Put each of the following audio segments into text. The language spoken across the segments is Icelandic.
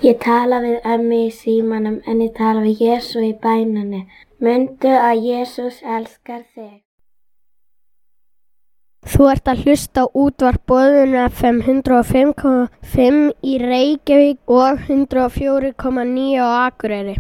Ég tala við ömmu í símanum en ég tala við Jesú í bænunni. Mundu að Jesús elskar þig. Þú ert að hlusta á útvarp Boðun FM 105,5 í Reykjavík og 104,9 á Akureyri.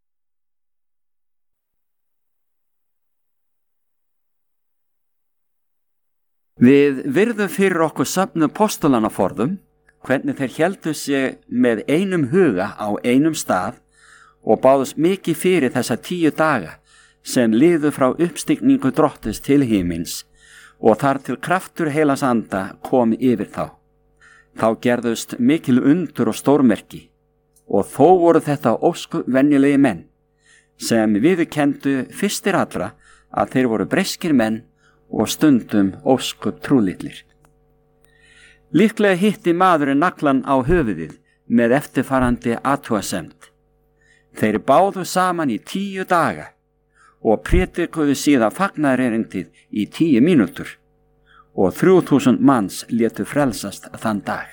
Við virðum fyrir okkur söfnu postulanaforðum, hvernig þeir héldu sig með einum huga á einum stað og báðust mikið fyrir þessa 10 daga sem liðu frá uppstigningu Drottins til himins og þar til kraftur heilags anda kom yfir þá. Þá gerðust mikil undur og stórmerki og þó voru þetta ósköp venjulegi menn sem viðurkenndu fyrstir allra að þeir voru breskir menn og stundum ósköp trúlitlir. Líklega hitti maðurinn naglan á höfuðið með eftirfarandi athugasemd. Þeir báðu saman í 10 daga og prédikuðu síðan fagnaðarerindið í 10 mínútur og 3000 manns létu frelsast þann dag.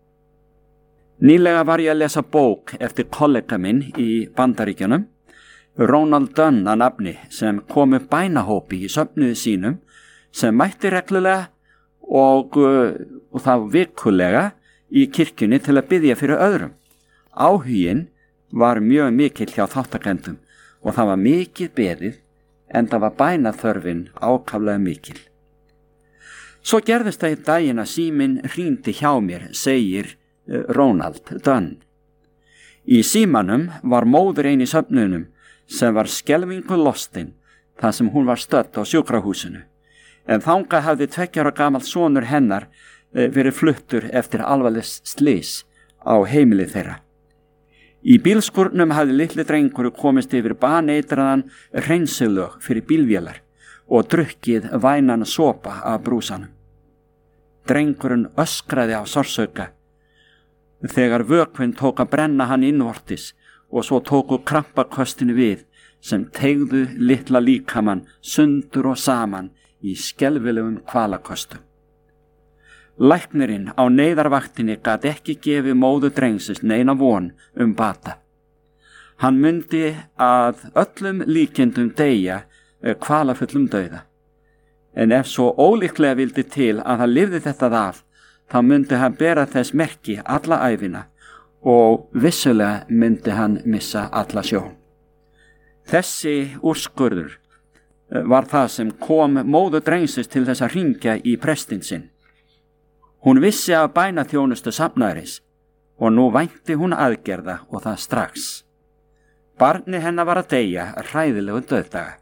Nýlega var ég að lesa bók eftir kollega minn í Bandaríkjunum, Ronald Dunn að nafni, sem kom upp bænahópi í söfnuði sínum sem mætti reglulega og það vikulega í kirkjunni til að biðja fyrir öðrum. Áhuginn var mjög mikill hjá þáttakendum og það var mikið beðið en það var bænaþörfin ákaflega mikil. Svo gerðist það í daginn að síminn hringdi hjá mér, segir Ronald Dunn. Í símanum var móðir ein í söfnunum sem var skelfingu lostin þar sem hún var stödd á sjúkrahúsinu. En þangað hafði 2 ára gamall sonur hennar verið fluttur eftir alvarlegs slys á heimili þeirra. Í bílskúrnum hafði litli drengur komist yfir baneitraðan hreinsilög fyrir bílvélar og drukkið vænan sopa af brúsanum. Drengurinn öskraði af sársauka þegar vökvinn tók að brenna hann innvortis og svo tóku krampaköstinu við sem teygðu litla líkamann sundur og saman í skelfilegum kvalaköstum. Læknirinn á neyðarvaktinni gat ekki gefið móður drengsins neina von bata. Hann mundi að öllum líkindum deyja kvalafullum dauða. En ef svo ólíklega vildi til að hann lifði þetta af, þá mundi hann bera þess merki alla ævina og vissulega mundi hann missa alla sjón. Þessi úrskurður var það sem kom móður drengsins til þess að hringja í prestinn sinn. Hún vissi af bænaþjónustu safnaðarins og nú vænti hún aðgerða og það strax. Barni hennar var að deyja hræðilegu dauðdaga.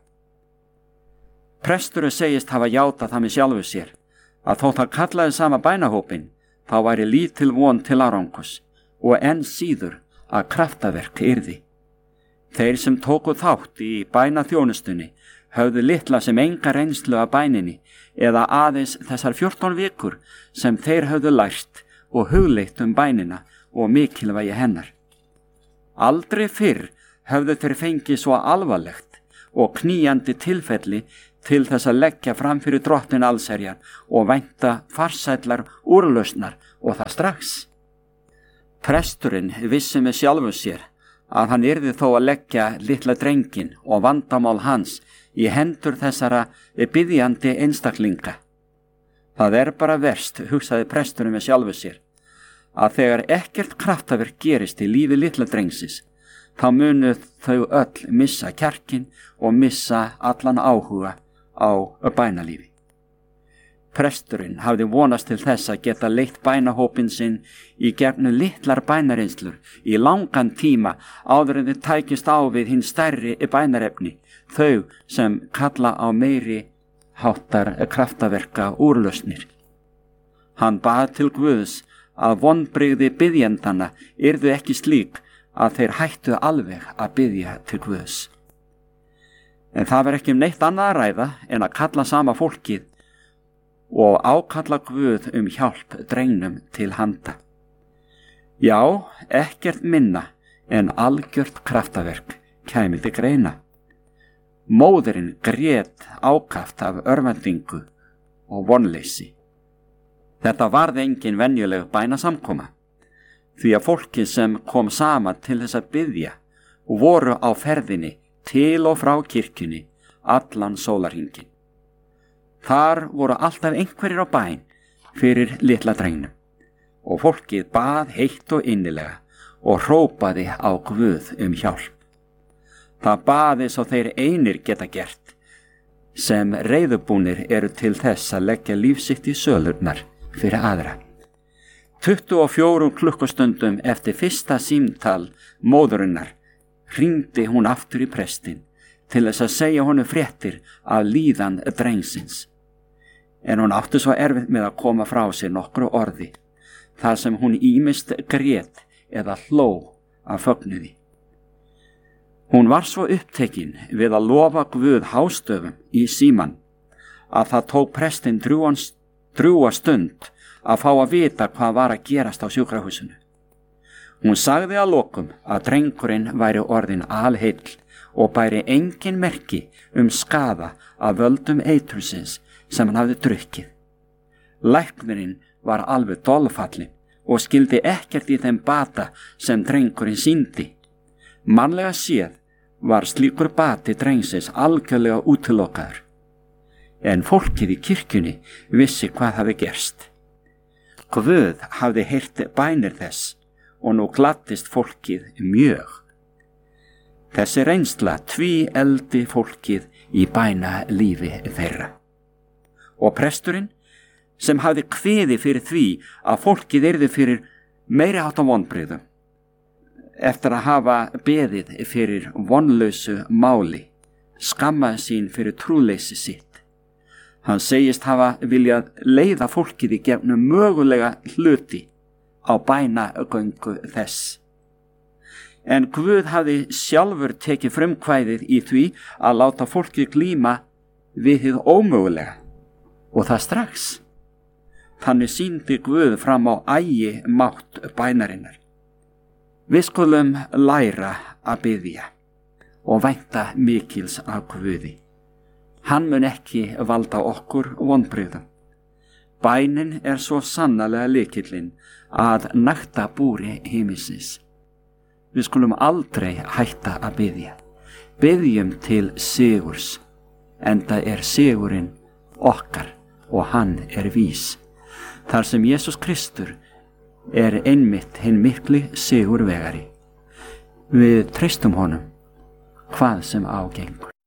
Presturinn segist hafa játað það með sjálfu sér að þótt hann kallaði sama bænahópin þá væri lítil von til árangurs og enn síður að kraftaverk yrði. Þeir sem tóku þátt í bænaþjónustunni höfðu litla sem enga reynslu af bæninni eða aðeins þessar 14 vikur sem þeir höfðu lært og hugleitt bænina og mikilvægi hennar. Aldrei fyrr höfðu þeir fengið svo alvarlegt og knýjandi tilfelli til þess að leggja fram fyrir Drottin allsherjar og vænta farsællar úrlausnar og það strax. Presturinn vissi með sjálfum sér að hann yrði þó að leggja litla drenginn og vandamál hans í hendur þessara biðjandi einstaklinga. Það bara verst, hugsaði presturinn með sjálfu sér, að þegar ekkert kraftaverk gerist í lífi litla drengsins, þá munu þau öll missa kjarkinn og missa allan áhuga á bænalífi. Presturinn hafði vonast til þess að geta leitt bænahópin sinn í gegnum litlar bænareinslur í langan tíma áður en þið tækist á við hinn stærri bænarefni, þau sem kalla á meiri háttar kraftaverka úrlausnir. Hann bað til Guðs að vonbrigði biðjendana yrðu ekki slík að þeir hættu alveg að biðja til Guðs. En það var ekki neitt annað að ræða en að kalla sama fólkið og ákalla Guð hjálp drengnum til handa. Já, ekkert minna en algjört kraftaverk kæmi til greina. Móðirinn grét ákaft af örvendingu og vonleysi. Þetta varð engin venjuleg bænasamkoma. því að fólki sem kom saman til þess að biðja og voru á ferðinni til og frá kirkjunni allan sólarhringinn. Þar voru alltaf einhverjir á bæn fyrir litla drengnum og fólkið bað heitt og innilega og hrópaði á Guð hjálp. Það baði svo þeir einir geta gert, sem reiðubúnir eru til þess að leggja líf sitt í sölurnar fyrir aðra. 24 klukkustundum eftir fyrsta símtal móðurinnar hringdi hún aftur í prestinn til þess að segja honum fréttir af líðan drengsins. En hún átti svo erfitt með að koma frá sér nokkru orði, þar sem hún ýmist grét eða hló af fögnuði. Hún var svo upptekin við að lofa Guð hástöfum í síman að það tók prestinn drjúga stund að fá að vita hvað var að gerast á sjúkrahúsinu. Hún sagði að lokum að drengurinn væri orðinn alheill og bæri engin merki skaða af völdum eitrunsins sem hann hafði drukkið. Læknirinn var alveg dolfallinn og skildi ekkert í þeim bata sem drengurinn sýndi. Mannlega séð var slíkur bati drengsins algjörlega útilokaður. En fólkið í kirkjunni vissi hvað hafi gerst. Guð hafði heyrt bænir þess og nú gladdist fólkið mjög. Þessi reynsla tvíefldi fólkið í bænalífi þeirra. Og presturinn, sem hafði kviði fyrir því að fólkið yrði fyrir meiri háttar vonbrigðum, eftir að hafa beðið fyrir vonlausu máli, skammaði sín fyrir trúleysi sitt. Hann segist hafa viljað leiða fólkið í gegnum mögulega hluti á bænagöngu þess. En Guð hafði sjálfur tekið frumkvæðið í því að láta fólkið glíma við hið ómögulega, og það strax. Þannig sýndi Guð fram á mátt bænarinnar. Við skulum læra að biðja og vænta mikils af Guði. Hann mun ekki valda okkur vonbrigðum. Bænin er svo sannarlega lykillinn að nakta búri himinsins. Við skulum aldrei hætta að biðja. Biðjum til sigurs, enda er sigurinn okkar og hann er vís. Þar sem Jesús Kristur er einmitt hinn mikli sigurvegari. Við treystum honum hvað sem ágengur.